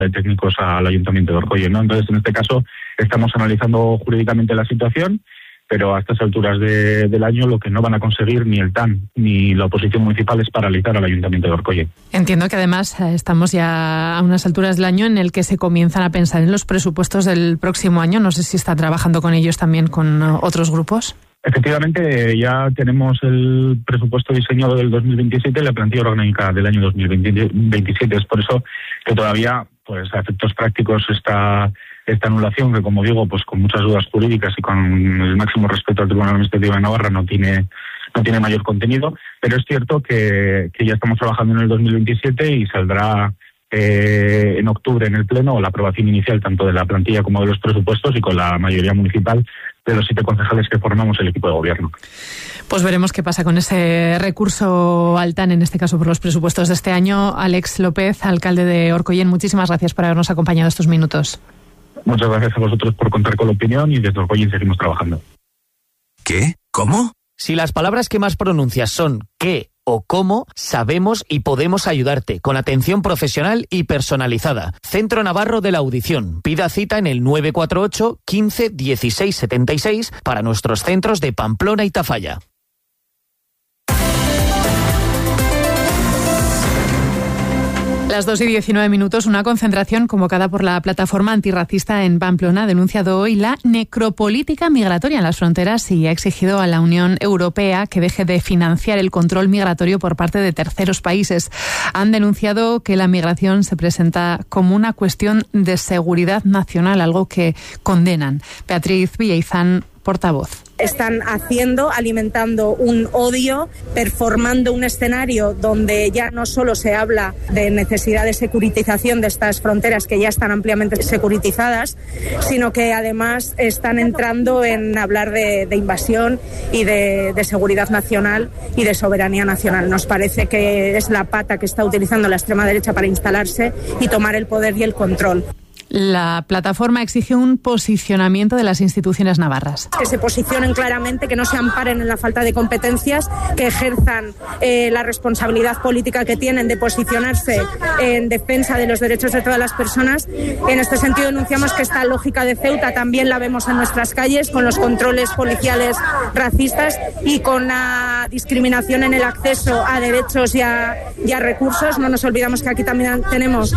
de técnicos al Ayuntamiento de Orgoyen, ¿no? Entonces, en este caso, estamos analizando jurídicamente la situación, pero a estas alturas del año lo que no van a conseguir ni el TAN ni la oposición municipal es paralizar al Ayuntamiento de Orgoyen. Entiendo que además estamos ya a unas alturas del año en el que se comienzan a pensar en los presupuestos del próximo año. No sé si está trabajando con ellos también, con otros grupos. Efectivamente, ya tenemos el presupuesto diseñado del 2027 y la plantilla orgánica del año 2027. Es por eso que todavía, pues a efectos prácticos, esta anulación, que como digo, pues con muchas dudas jurídicas y con el máximo respeto al Tribunal Administrativo de Navarra, no tiene mayor contenido, pero es cierto que ya estamos trabajando en el 2027 y saldrá en octubre en el Pleno la aprobación inicial tanto de la plantilla como de los presupuestos y con la mayoría municipal de los 7 concejales que formamos el equipo de gobierno. Pues veremos qué pasa con ese recurso al TAN, en este caso por los presupuestos de este año. Alex López, alcalde de Orgoyen, muchísimas gracias por habernos acompañado estos minutos. Muchas gracias a vosotros por contar con la opinión y desde Orgoyen seguimos trabajando. ¿Qué? ¿Cómo? Si las palabras que más pronuncias son qué o cómo, sabemos y podemos ayudarte con atención profesional y personalizada. Centro Navarro de la Audición. Pida cita en el 948 15 16 76 para nuestros centros de Pamplona y Tafalla. Las 2:19, una concentración convocada por la plataforma antirracista en Pamplona ha denunciado hoy la necropolítica migratoria en las fronteras y ha exigido a la Unión Europea que deje de financiar el control migratorio por parte de terceros países. Han denunciado que la migración se presenta como una cuestión de seguridad nacional, algo que condenan. Beatriz Villaizán, portavoz. Están alimentando un odio, performando un escenario donde ya no solo se habla de necesidad de securitización de estas fronteras que ya están ampliamente securitizadas, sino que además están entrando en hablar de invasión y de seguridad nacional y de soberanía nacional. Nos parece que es la pata que está utilizando la extrema derecha para instalarse y tomar el poder y el control. La plataforma exige un posicionamiento de las instituciones navarras. Que se posicionen claramente, que no se amparen en la falta de competencias, que ejerzan la responsabilidad política que tienen de posicionarse en defensa de los derechos de todas las personas. En este sentido denunciamos que esta lógica de Ceuta también la vemos en nuestras calles, con los controles policiales racistas y con la discriminación en el acceso a derechos y a recursos. No nos olvidamos que aquí también tenemos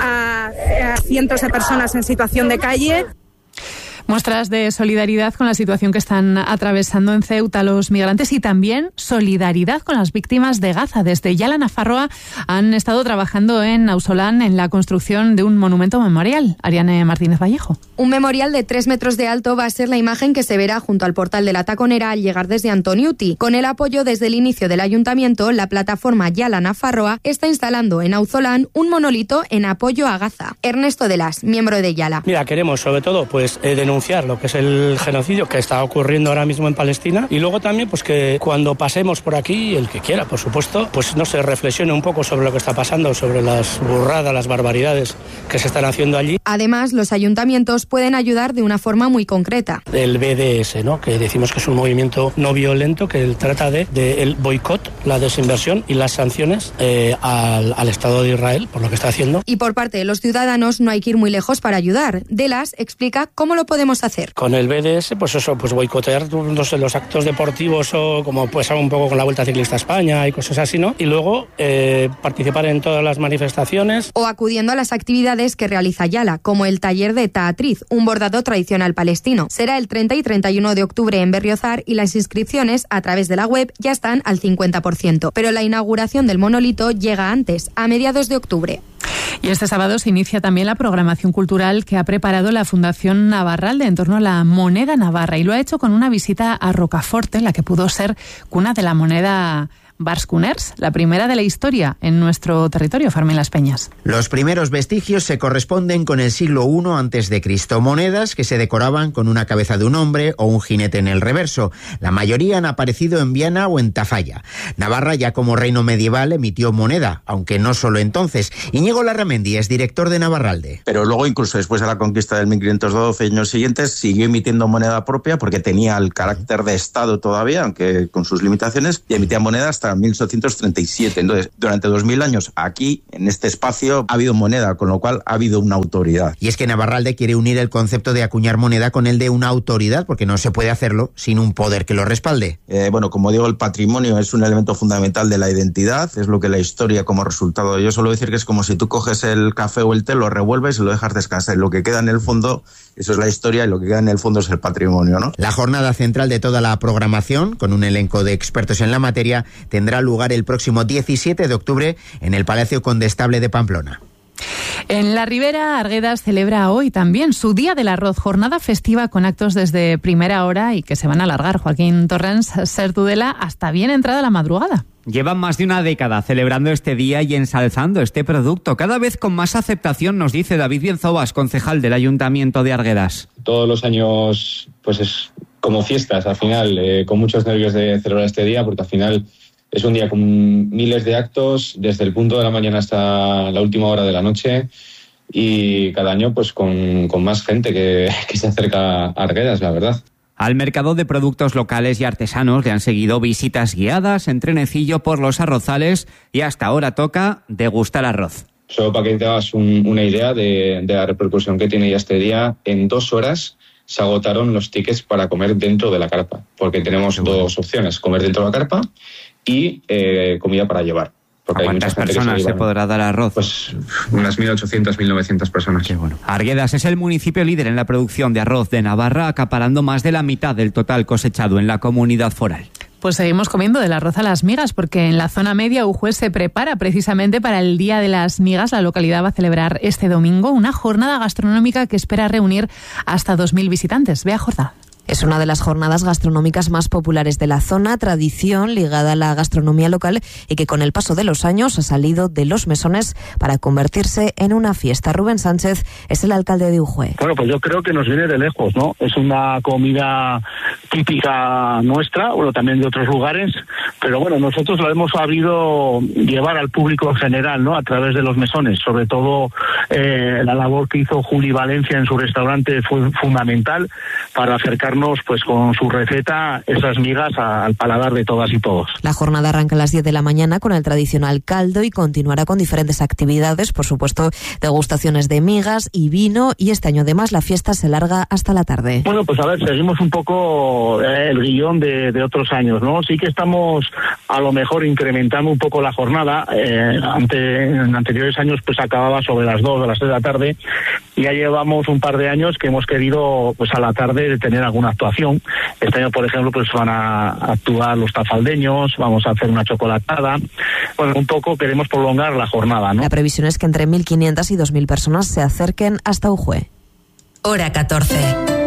a cientos de personas en situación de calle. Muestras de solidaridad con la situación que están atravesando en Ceuta los migrantes y también solidaridad con las víctimas de Gaza. Desde Yala, Nafarroa, han estado trabajando en Ausolán en la construcción de un monumento memorial. Ariane Martínez Vallejo. Un memorial de 3 metros de alto va a ser la imagen que se verá junto al portal de la Taconera al llegar desde Antoniuti. Con el apoyo desde el inicio del ayuntamiento, la plataforma Yala Nafarroa está instalando en Ausolán un monolito en apoyo a Gaza. Ernesto Delas, miembro de Yala. Mira, queremos sobre todo denunciar lo que es el genocidio que está ocurriendo ahora mismo en Palestina y luego también que cuando pasemos por aquí, el que quiera, por supuesto, no se reflexione un poco sobre lo que está pasando, sobre las burradas, las barbaridades que se están haciendo allí. Además, los ayuntamientos pueden ayudar de una forma muy concreta. El BDS, ¿no? Que decimos que es un movimiento no violento que trata de el boicot, la desinversión y las sanciones al Estado de Israel por lo que está haciendo. Y por parte de los ciudadanos no hay que ir muy lejos para ayudar. Delas explica cómo lo podemos hacer. Con el BDS, boicotear los actos deportivos o como un poco con la Vuelta Ciclista a España y cosas así, ¿no? Y luego participar en todas las manifestaciones. O acudiendo a las actividades que realiza Yala, como el taller de Taatriz, un bordado tradicional palestino. Será el 30 y 31 de octubre en Berriozar y las inscripciones a través de la web ya están al 50%. Pero la inauguración del monolito llega antes, a mediados de octubre. Y este sábado se inicia también la programación cultural que ha preparado la Fundación Navarralde en torno a la moneda navarra y lo ha hecho con una visita a Rocaforte, la que pudo ser cuna de la moneda Barskuners, la primera de la historia en nuestro territorio, Fermín Las Peñas. Los primeros vestigios se corresponden con el siglo I a.C., monedas que se decoraban con una cabeza de un hombre o un jinete en el reverso. La mayoría han aparecido en Viana o en Tafalla. Navarra, ya como reino medieval, emitió moneda, aunque no solo entonces. Íñigo Larramendi es director de Navarralde. Pero luego, incluso después de la conquista del 1512 y años siguientes, siguió emitiendo moneda propia porque tenía el carácter de Estado todavía, aunque con sus limitaciones, y emitía moneda hasta hasta 1837. Entonces, durante 2000 años aquí, en este espacio, ha habido moneda, con lo cual ha habido una autoridad. Y es que Navarralde quiere unir el concepto de acuñar moneda con el de una autoridad, porque no se puede hacerlo sin un poder que lo respalde. Bueno, como digo, el patrimonio es un elemento fundamental de la identidad, es lo que la historia como resultado. Yo suelo decir que es como si tú coges el café o el té, lo revuelves y lo dejas descansar. Y lo que queda en el fondo, eso es la historia, y lo que queda en el fondo es el patrimonio, ¿no? La jornada central de toda la programación, con un elenco de expertos en la materia, tendrá lugar el próximo 17 de octubre en el Palacio Condestable de Pamplona. En la Ribera, Arguedas celebra hoy también su Día del Arroz, jornada festiva con actos desde primera hora y que se van a alargar, Joaquín Torrens, Ser Tudela, hasta bien entrada la madrugada. Llevan más de una década celebrando este día y ensalzando este producto, cada vez con más aceptación, nos dice David Bienzobas, concejal del Ayuntamiento de Arguedas. Todos los años pues es como fiestas, al final, con muchos nervios de celebrar este día, porque al final es un día con miles de actos, desde el punto de la mañana hasta la última hora de la noche, y cada año pues con más gente que se acerca a Arguedas, la verdad. Al mercado de productos locales y artesanos le han seguido visitas guiadas en trenecillo por los arrozales y hasta ahora toca degustar arroz. Solo para que te hagas una idea de la repercusión que tiene ya este día, en 2 horas se agotaron los tickets para comer dentro de la carpa, porque tenemos dos opciones, comer dentro de la carpa y comida para llevar. ¿A cuántas personas se podrá dar arroz? Pues unas 1.800, 1.900 personas. Qué bueno. Arguedas es el municipio líder en la producción de arroz de Navarra, acaparando más de la mitad del total cosechado en la comunidad foral. Pues seguimos comiendo del arroz a las migas, porque en la zona media Ujue se prepara precisamente para el Día de las Migas. La localidad va a celebrar este domingo una jornada gastronómica que espera reunir hasta 2.000 visitantes. Bea Jordá. Es una de las jornadas gastronómicas más populares de la zona, tradición ligada a la gastronomía local y que con el paso de los años ha salido de los mesones para convertirse en una fiesta. Rubén Sánchez es el alcalde de Ujue. Bueno, pues yo creo que nos viene de lejos, ¿no? Es una comida típica nuestra, bueno, también de otros lugares, pero bueno, nosotros lo hemos sabido llevar al público en general, ¿no? A través de los mesones, sobre todo la labor que hizo Juli Valencia en su restaurante fue fundamental para acercar pues con su receta esas migas al paladar de todas y todos. La jornada arranca a las 10 de la mañana con el tradicional caldo y continuará con diferentes actividades, por supuesto degustaciones de migas y vino, y este año además la fiesta se larga hasta la tarde. Bueno, pues a ver, seguimos un poco el guión de otros años, ¿no? Sí que estamos a lo mejor incrementando un poco la jornada. En anteriores años pues acababa sobre las 2 o las 3 de la tarde, y ya llevamos un par de años que hemos querido pues a la tarde tener alguna actuación. Este año, por ejemplo, pues van a actuar los tafaldeños, vamos a hacer una chocolatada. Bueno, un poco queremos prolongar la jornada, ¿no? La previsión es que entre 1.500 y 2.000 personas se acerquen hasta Ujue. Hora 14.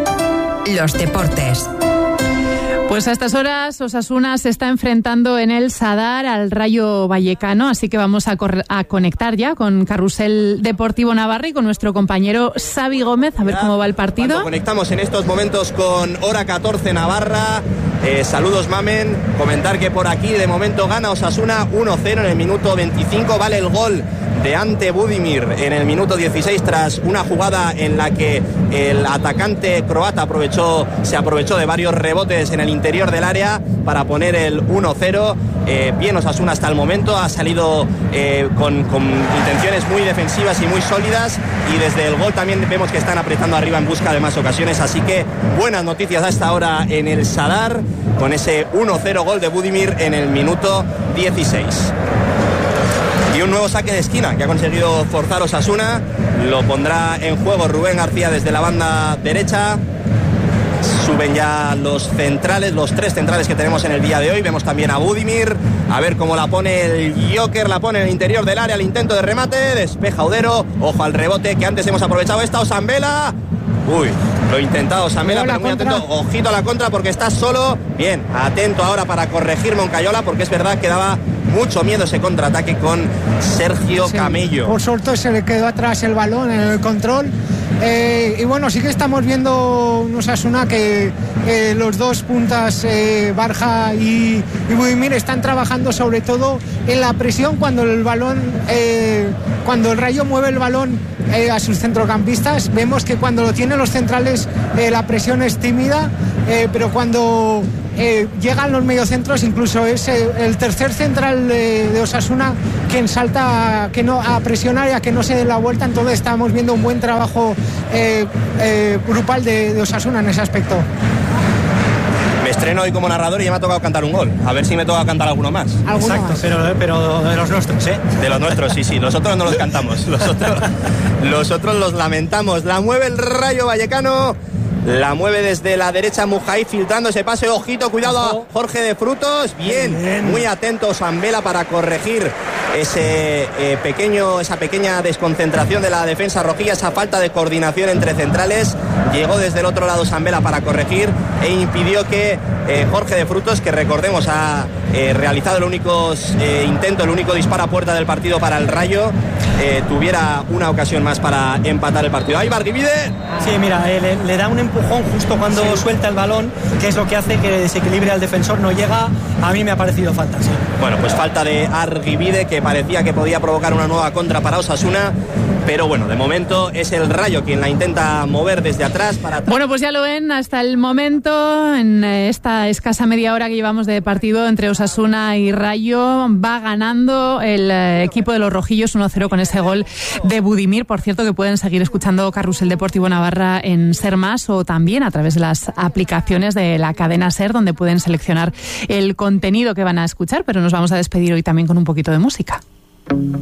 Los deportes. Pues a estas horas Osasuna se está enfrentando en el Sadar al Rayo Vallecano, así que vamos a conectar ya con Carrusel Deportivo Navarra y con nuestro compañero Xavi Gómez a ver cómo va el partido. Cuando conectamos en estos momentos con Hora 14 Navarra. Saludos, Mamen. Comentar que por aquí de momento gana Osasuna 1-0 en el minuto 25. Vale el gol de Ante Budimir en el minuto 16 tras una jugada en la que el atacante croata se aprovechó de varios rebotes en el interior del área para poner el 1-0. Bien Osasuna hasta el momento, ha salido con intenciones muy defensivas y muy sólidas, y desde el gol también vemos que están apretando arriba en busca de más ocasiones, así que buenas noticias hasta ahora en el Sadar con ese 1-0 gol de Budimir en el minuto 16. Y un nuevo saque de esquina que ha conseguido forzar Osasuna, lo pondrá en juego Rubén García desde la banda derecha. Suben ya los centrales, los 3 centrales que tenemos en el día de hoy. Vemos también a Budimir, a ver cómo la pone el Joker, la pone en el interior del área, el intento de remate, despeja Udero, ojo al rebote que antes hemos aprovechado esta, Osambela. Uy, lo intentado Osambela, pero muy atento, ojito a la contra porque está solo. Bien, atento ahora para corregir Moncayola, porque es verdad que daba mucho miedo ese contraataque con Sergio Camello. Por suerte se le quedó atrás el balón en el control. Y bueno, sí que estamos viendo un Osasuna que los dos puntas, Barja y Budimir, están trabajando sobre todo en la presión cuando el balón, cuando el Rayo mueve el balón a sus centrocampistas. Vemos que cuando lo tienen los centrales la presión es tímida, pero cuando llegan los mediocentros, incluso es el tercer central de Osasuna quien salta a presionar y a que no se dé la vuelta. Entonces estamos viendo un buen trabajo grupal de Osasuna en ese aspecto. Me estreno hoy como narrador y ya me ha tocado cantar un gol. A ver si me toca cantar alguno más. Exacto, pero de los nuestros, ¿eh? De los nuestros, sí. Nosotros no los cantamos. Los otros los lamentamos. La mueve el Rayo Vallecano. La mueve desde la derecha Mujahid, filtrando ese pase. Ojito, cuidado a Jorge de Frutos. Bien. Muy atento Sambela para corregir esa pequeña desconcentración de la defensa rojilla, esa falta de coordinación entre centrales. Llegó desde el otro lado Sambela para corregir e impidió que Jorge de Frutos, que recordemos ha realizado el único disparo a puerta del partido para el Rayo, tuviera una ocasión más para empatar el partido. Ahí va Argibide. Sí, mira, le da un empujón justo cuando suelta el balón, que es lo que hace que desequilibre al defensor, no llega. A mí me ha parecido falta, sí. Bueno, pues falta de Argibide, que parecía que podía provocar una nueva contra para Osasuna, pero bueno, de momento es el Rayo quien la intenta mover desde atrás para atrás. Bueno, pues ya lo ven, hasta el momento, en esta escasa media hora que llevamos de partido entre Osasuna y Rayo, va ganando el equipo de los rojillos 1-0 con ese gol de Budimir. Por cierto, que pueden seguir escuchando Carrusel Deportivo Navarra en Ser Más, o también a través de las aplicaciones de la cadena Ser, donde pueden seleccionar el contenido que van a escuchar, pero nos vamos a despedir hoy también con un poquito de música.